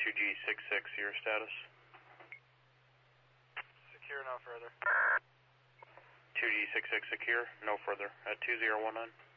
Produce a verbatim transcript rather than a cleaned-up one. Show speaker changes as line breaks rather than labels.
two G six six, your status?
Secure, no further.
two G six six secure, no further, at two zero one nine.